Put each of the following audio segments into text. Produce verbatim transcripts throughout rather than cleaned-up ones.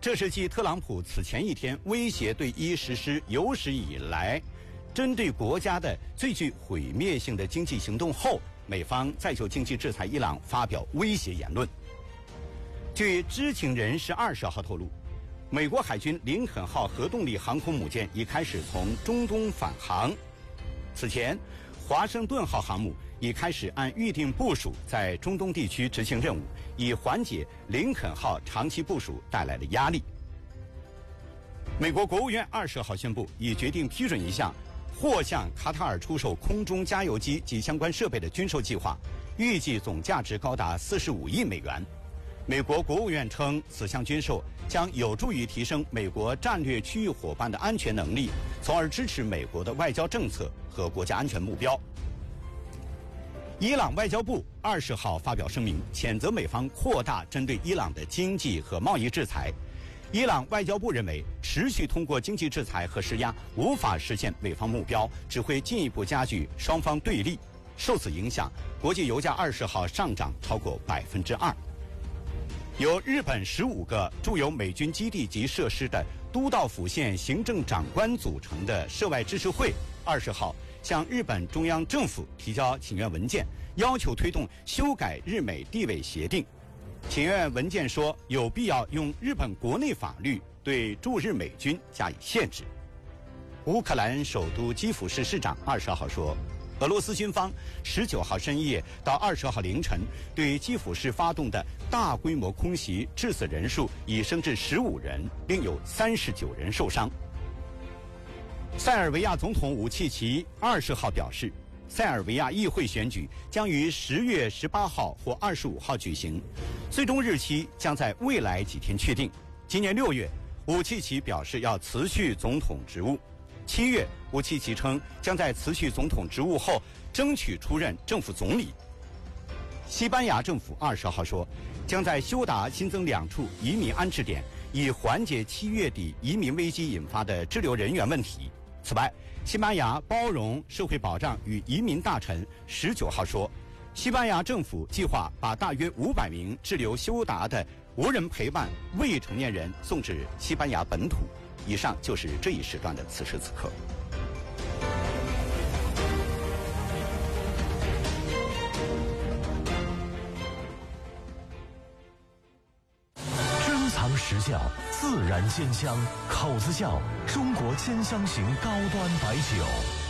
这是继特朗普此前一天威胁对伊实施有史以来针对国家的最具毁灭性的经济行动后，美方再就经济制裁伊朗发表威胁言论。据知情人士二十号透露，美国海军林肯号核动力航空母舰已开始从中东返航。此前，华盛顿号航母已开始按预定部署在中东地区执行任务，以缓解林肯号长期部署带来的压力。美国国务院二十号宣布，已决定批准一项或向卡塔尔出售空中加油机及相关设备的军售计划，预计总价值高达四十五亿美元。美国国务院称，此项军售将有助于提升美国战略区域伙伴的安全能力，从而支持美国的外交政策和国家安全目标。伊朗外交部二十号发表声明，谴责美方扩大针对伊朗的经济和贸易制裁。伊朗外交部认为，持续通过经济制裁和施压无法实现美方目标，只会进一步加剧双方对立。受此影响，国际油价二十号上涨超过百分之二。由日本十五个驻有美军基地及设施的都道府县行政长官组成的涉外支持会，二十号向日本中央政府提交请愿文件，要求推动修改日美地位协定。请愿文件说，有必要用日本国内法律对驻日美军加以限制。乌克兰首都基辅市市长二十号说，俄罗斯军方十九号深夜到二十号凌晨对基辅市发动的大规模空袭，致死人数已升至十五人，另有三十九人受伤。塞尔维亚总统武契奇二十号表示，塞尔维亚议会选举将于十月十八号或二十五号举行，最终日期将在未来几天确定。今年六月，武契奇表示要辞去总统职务。七月，武契奇称将在辞去总统职务后争取出任政府总理。西班牙政府二十号说，将在休达新增两处移民安置点，以缓解七月底移民危机引发的滞留人员问题。此外，西班牙包容社会保障与移民大臣十九号说，西班牙政府计划把大约五百名滞留休达的无人陪伴未成年人送至西班牙本土。以上就是这一时段的此时此刻。 珍藏实窖，自然鲜香，口子窖，中国千香型高端白酒。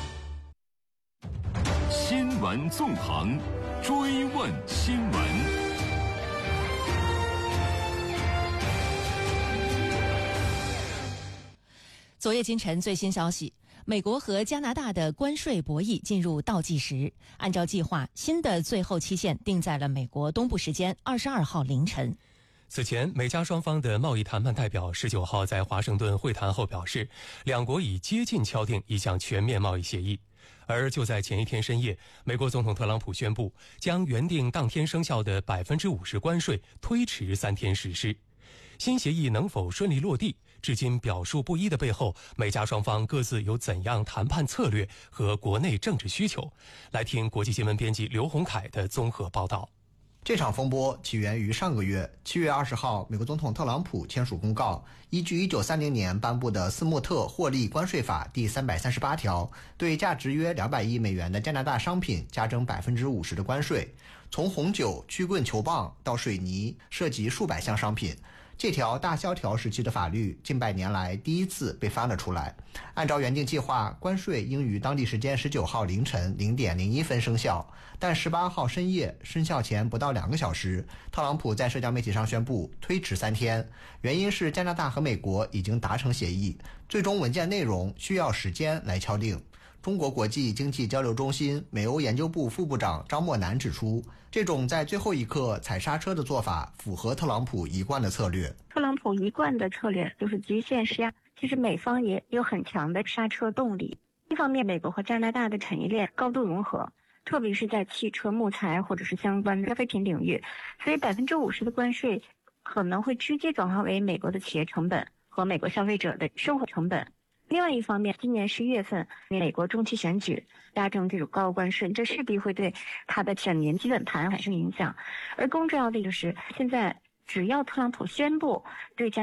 新闻纵横，追问新闻。 昨夜今晨最新消息，美国和加拿大的关税博弈进入倒计时。按照计划，新的最后期限定在了美国东部时间二十二号凌晨。 此前，美加双方的贸易谈判代表十九号在华盛顿会谈后表示，两国已接近敲定一项全面贸易协议。而就在前一天深夜，美国总统特朗普宣布将原定当天生效的百分之五十关税推迟三天实施。新协议能否顺利落地，至今表述不一的背后，美加双方各自有怎样谈判策略和国内政治需求？来听国际新闻编辑刘洪凯的综合报道。 这场风波起源于上个月七月二十号，美国总统特朗普签署公告，依据一九三零年颁布的斯穆特获利关税法第三百三十八条，对价值约两百亿美元的加拿大商品加征百分之五十的关税，从红酒、曲棍球棒到水泥，涉及数百项商品。这条大萧条时期的法律近百年来第一次被翻了出来。按照原定计划，关税应于当地时间十九号凌晨零点零一分生效，但十八号深夜生效前不到两个小时，特朗普在社交媒体上宣布推迟三天，原因是加拿大和美国已经达成协议，最终文件内容需要时间来敲定。中国国际经济交流中心美欧研究部副部长张默南指出，这种在最后一刻踩刹车的做法符合特朗普一贯的策略。 特朗普一贯的策略就是极限施压，其实美方也有很强的刹车动力。一方面，美国和加拿大的产业链高度融合，特别是在汽车、木材或者是相关的消费品领域，所以百分之五十的关税可能会直接转化为美国的企业成本和美国消费者的生活成本。另外一方面，今年十一月份美国中期选举加征这种高关税，这势必会对它的整年基本盘产生影响。而更重要的就是，现在只要特朗普宣布对加